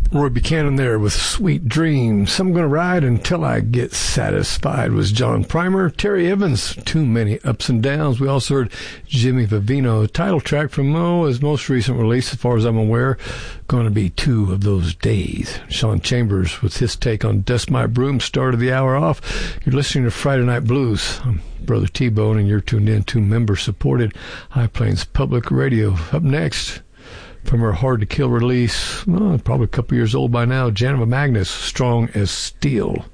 Roy Buchanan there with Sweet Dreams. I'm going to ride until I get satisfied was John Primer. Terry Evans, Too Many Ups and Downs. We also heard Jimmy Vivino, title track from his most recent release, as far as I'm aware, going to be Two of Those Days. Sean Chambers with his take on Dust My Broom started the hour off. You're listening to Friday Night Blues. I'm Brother T-Bone, and you're tuned in to member-supported High Plains Public Radio. Up next, from her Hard to Kill release, probably a couple years old by now, Janiva Magnus, Strong as Steel.